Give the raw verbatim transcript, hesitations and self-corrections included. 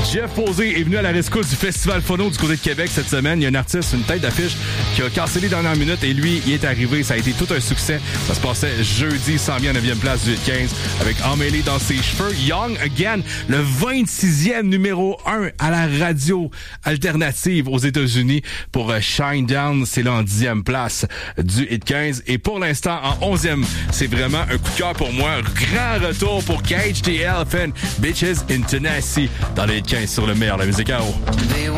Jeff Posé est venu à la rescousse du Festival Phono du côté de Québec cette semaine. Il y a un artiste, une tête d'affiche, qui a cassé les dernières minutes et lui, il est arrivé. Ça a été tout un succès. Ça se passait jeudi, s'en vient à neuvième place du hit quinze avec Emmêlé dans ses cheveux. Young Again, le vingt-sixième numéro un à la radio alternative aux États-Unis pour Shine Down. C'est là en dixième place du hit quinze. Et pour l'instant, en onzième, c'est vraiment un coup de cœur pour moi. Grand retour pour Cage the Elephant, Bitches in Tennessee dans les hit quinze sur le meilleur de la musique à eau.